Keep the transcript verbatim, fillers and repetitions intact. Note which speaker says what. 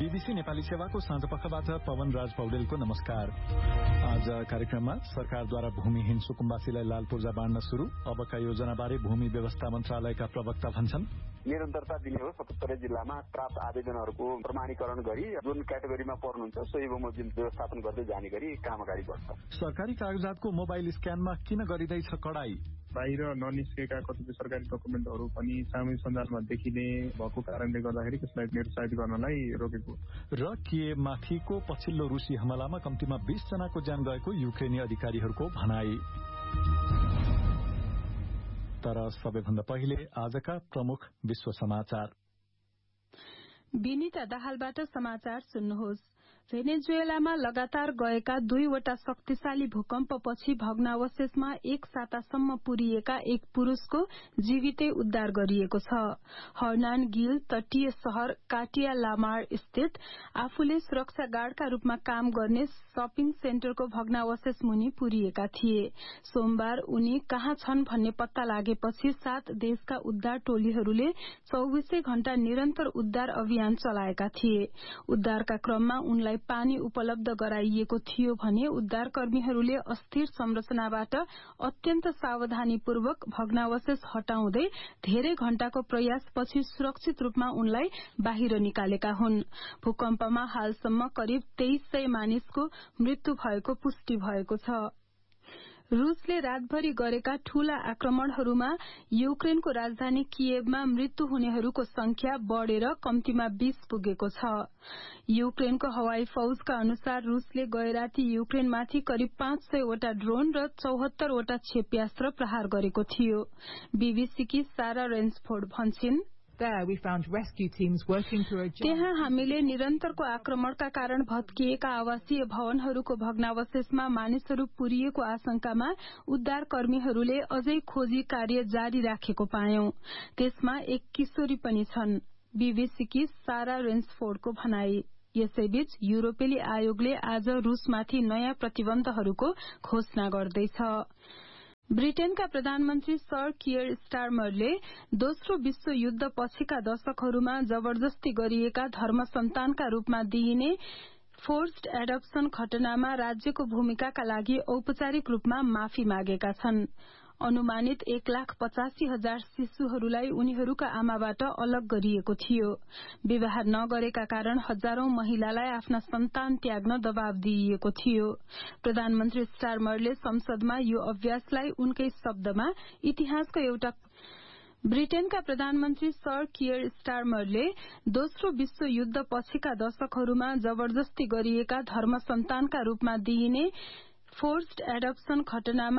Speaker 1: BBC Nepali सेवाको साँझपखबाट पवन राज पौडेलको नमस्कार। आज कार्यक्रममा सरकारद्वारा भूमिहीन सुकुम्बासीलाई लाल पूर्जा बाँड्न शुरू, अबका योजनाबारे भूमि व्यवस्था मन्त्रालयका प्रवक्ता भन्छन्।
Speaker 2: निरन्तरता दिने हो। सतहत्तरै जिल्लामा प्राप्त आवेदनहरूको प्रमाणीकरण गरी जुन क्याटेगोरीमा पर्नुहुन्छ सोही बमोजिम व्यवस्थापन गर्दै जाने गरी काम अगाडि बढ्छ।
Speaker 1: सरकारी कागजातको मोबाइल स्क्यानमा किन गरिँदैछ कडाई?
Speaker 3: बाहिर ननिस्केका कतिपय सरकारी डकुमेन्टहरू पनि सामाजिक सञ्जालमा देखिने भएको कारणले गर्दाखेरि त्यसलाई निरुत्साहित गर्नलाई रोकेको।
Speaker 1: र किएभमाथिको पछिल्लो रुसी हमलामा कम्तीमा बीस जनाको ज्यान गएको युक्रेनी अधिकारीहरूको भनाई। तर सबैभन्दा पहिले आजका प्रमुख विश्व समाचार।
Speaker 4: विनिता दाहालबाट समाचार सुन्नुहोस्। भेनेजुएलामा लगातार गएका दुईवटा शक्तिशाली भूकम्पपछि भग्नावशेषमा एक सातासम्म पुरिएका एक पुरूषको जीवितै उद्धार गरिएको छ। हर्नान गिल तटीय शहर काटिया लामार स्थित आफूले सुरक्षा गार्डका रूपमा काम गर्ने शपिङ सेन्टरको भग्नावशेष मुनि पुरिएका थिए। सोमबार उनी कहाँ छन् भन्ने पत्ता लागेपछि सात देशका उद्धार टोलीहरूले चौबीसै घण्टा निरन्तर उद्धार अभियान चलाएका थिए। उद्धारका क्रममा उनलाई पानी उपलब्ध गराइएको थियो भने उद्धारकर्मीहरूले अस्थिर संरचनाबाट अत्यन्त सावधानीपूर्वक भग्नावशेष हटाउँदै धेरै घण्टाको प्रयासपछि सुरक्षित रूपमा उनलाई बाहिर निकालेका हुन्। भूकम्पमा हालसम्म करिब तेइस सय मानिसको मृत्यु भएको पुष्टि भएको छ। रूसले रातभरि गरेका ठूला आक्रमणहरूमा युक्रेनको राजधानी किएभमा मृत्यु हुनेहरूको संख्या बढ़ेर कम्तीमा बीस पुगेको छ। युक्रेनको हवाई फौजका अनुसार रूसले गएराती युक्रेनमाथि करिब पाँच सयवटा ड्रोन र चौहत्तरवटा क्षेप्यास्त्र प्रहार गरेको थियो। बीबीसीकी सारा रेन्सफोर्ड भन्छिन्, त्यहाँ हामीले निरन्तरको आक्रमणका कारण भत्किएका आवासीय भवनहरूको भग्नावशेषमा मानिसहरू पुरिएको आशंकामा उद्धारकर्मीहरूले अझै खोजी कार्य जारी राखेको पायौं। त्यसमा एक किशोरी पनि छन्। बीबीसीकी सारा रेन्सफोर्डको भनाई। यसैबीच युरोपेली आयोगले आज रूसमाथि नयाँ प्रतिबन्धहरूको घोषणा गर्दैछ। ब्रिटेनका प्रधानमन्त्री सर कियर स्टारमरले दोस्रो विश्व युद्ध पछिका दशकहरूमा जबरजस्ती गरिएका धर्म सन्तानका रूपमा दिइने फोर्स्ड एडप्सन घटनामा राज्यको भूमिकाका लागि औपचारिक रूपमा माफी मागेका छन्। अनुमानित एक लाख पचासी हजार शिशुहरूलाई उनीहरूका आमाबाट अलग गरिएको थियो। विवाह नगरेका कारण हजारौं महिलालाई आफ्ना सन्तान त्याग्न दबाव दिइएको थियो। प्रधानमन्त्री स्टारमरले संसदमा यो अभ्यासलाई उनकै शब्दमा इतिहासको एउटा ब्रिटेनका प्रधानमन्त्री सर कियर स्टारमरले दोस्रो विश्व युद्ध पछिका दशकहरूमा जबरजस्ती गरिएका धर्म सन्तानका रूपमा दिइने फोर्स्ड एडप्सन घटनामा